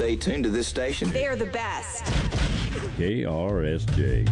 stay tuned to this station. They are the best. KRSJ.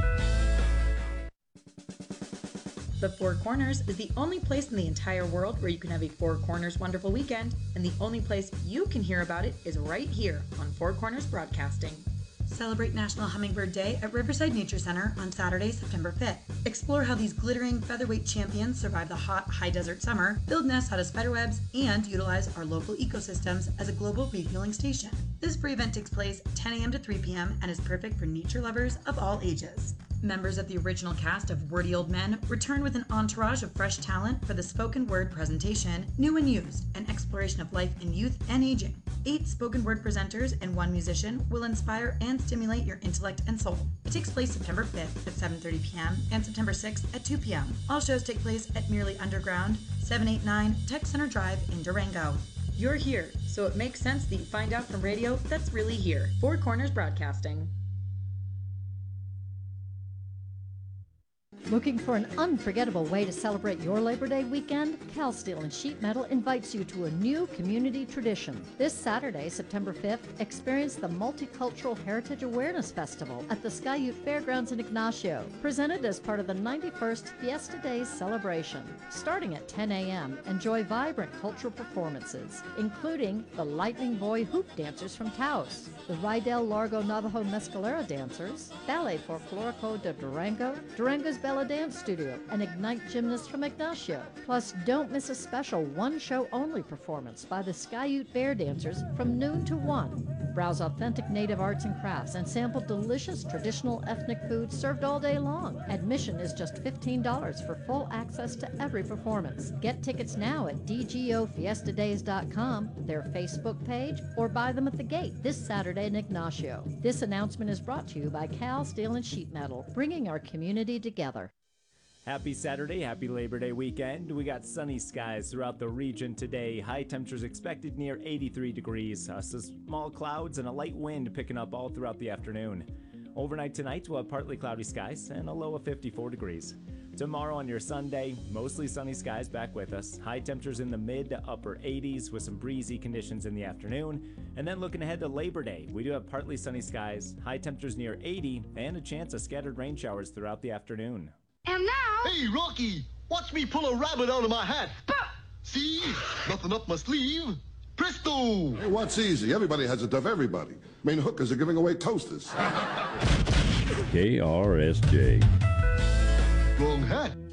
The Four Corners is the only place in the entire world where you can have a Four Corners wonderful weekend, and the only place you can hear about it is right here on Four Corners Broadcasting. Celebrate National Hummingbird Day at Riverside Nature Center on Saturday, September 5th. Explore how these glittering featherweight champions survive the hot, high-desert summer, build nests out of spiderwebs, and utilize our local ecosystems as a global refueling station. This free event takes place 10 a.m. to 3 p.m. and is perfect for nature lovers of all ages. Members of the original cast of Wordy Old Men return with an entourage of fresh talent for the spoken word presentation, New and Used, an exploration of life in youth and aging. 8 spoken word presenters and 1 musician will inspire and stimulate your intellect and soul. It takes place September 5th at 7:30 p.m. and September 6th at 2 p.m. All shows take place at Merely Underground, 789 Tech Center Drive in Durango. You're here, so it makes sense that you find out from radio that's really here. Four Corners Broadcasting. Looking for an unforgettable way to celebrate your Labor Day weekend? Cal Steel and Sheet Metal invites you to a new community tradition. This Saturday, September 5th, experience the Multicultural Heritage Awareness Festival at the Sky-Ute Fairgrounds in Ignacio, presented as part of the 91st Fiesta Days celebration. Starting at 10 a.m., enjoy vibrant cultural performances, including the Lightning Boy Hoop Dancers from Taos, the Rydell Largo Navajo Mescalera Dancers, Ballet Folklorico de Durango, Durango's Bella Dance Studio, and Ignite Gymnasts from Ignacio. Plus, don't miss a special one-show-only performance by the Sky-Ute Bear Dancers from noon to 1. Browse authentic native arts and crafts and sample delicious traditional ethnic foods served all day long. Admission is just $15 for full access to every performance. Get tickets now at dgofiestadays.com, their Facebook page, or buy them at the gate this Saturday in Ignacio. This announcement is brought to you by Cal Steel and Sheet Metal, bringing our community together. Happy Saturday, happy Labor Day weekend. We got sunny skies throughout the region today. High temperatures expected near 83 degrees. Some small clouds and a light wind picking up all throughout the afternoon. Overnight tonight, we'll have partly cloudy skies and a low of 54 degrees. Tomorrow on your Sunday, mostly sunny skies back with us. High temperatures in the mid to upper 80s with some breezy conditions in the afternoon. And then looking ahead to Labor Day, we do have partly sunny skies, high temperatures near 80, and a chance of scattered rain showers throughout the afternoon. And now... Hey, Rocky! Watch me pull a rabbit out of my hat! See? Nothing up my sleeve. Presto! Hey, what's easy? Everybody has it of everybody. Main hookers are giving away toasters. KRSJ. Wrong hat.